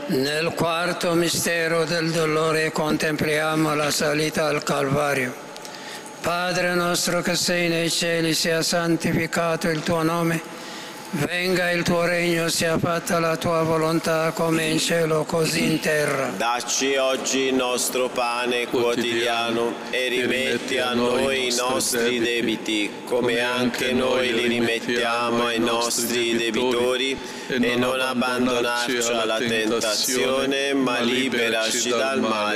Nel quarto mistero del dolore contempliamo la salita al Calvario. Padre nostro che sei nei cieli, sia santificato il tuo nome. Venga il tuo regno, sia fatta la tua volontà come in cielo così in terra. Dacci oggi il nostro pane quotidiano e rimetti a noi i nostri debiti, come anche noi li rimettiamo ai nostri debitori, e non abbandonarci alla tentazione, ma liberaci dal male.